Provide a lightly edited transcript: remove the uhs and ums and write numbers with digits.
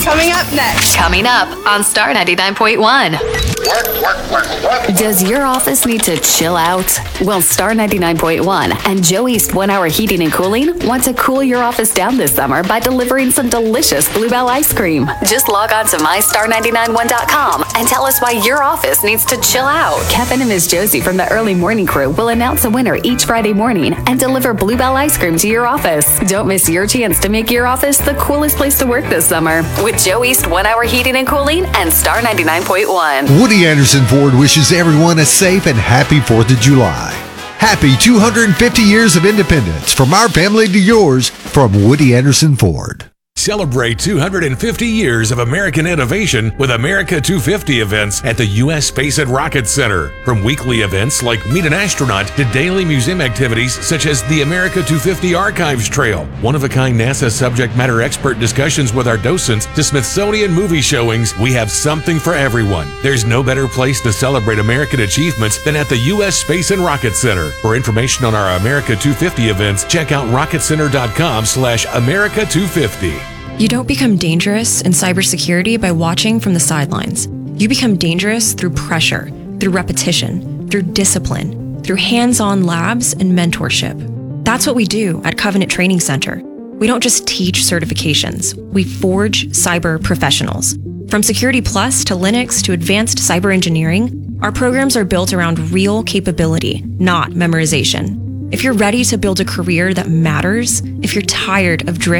Coming up next. Coming up on Star 99.1. Does your office need to chill out? Well, Star 99.1 and Joe East 1 Hour Heating and Cooling want to cool your office down this summer by delivering some delicious Bluebell ice cream. Just log on to mystar991.com and tell us why your office needs to chill out. Kevin and Miss Josie from the early morning crew will announce a winner each Friday morning and deliver Bluebell ice cream to your office. Don't miss your chance to make your office the coolest place to work this summer with Joe East 1 Hour Heating and Cooling and Star 99.1. Woody Anderson Ford wishes everyone a safe and happy 4th of July. Happy 250 years of independence from our family to yours from Woody Anderson Ford. Celebrate 250 years of American innovation with America 250 events at the U.S. Space and Rocket Center. From weekly events like Meet an Astronaut to daily museum activities such as the America 250 Archives Trail, one-of-a-kind NASA subject matter expert discussions with our docents, to Smithsonian movie showings, we have something for everyone. There's no better place to celebrate American achievements than at the U.S. Space and Rocket Center. For information on our America 250 events, check out rocketcenter.com/America250. You don't become dangerous in cybersecurity by watching from the sidelines. You become dangerous through pressure, through repetition, through discipline, through hands-on labs and mentorship. That's what we do at Covenant Training Center. We don't just teach certifications. We forge cyber professionals. From Security Plus to Linux to advanced cyber engineering, our programs are built around real capability, not memorization. If you're ready to build a career that matters, if you're tired of drifting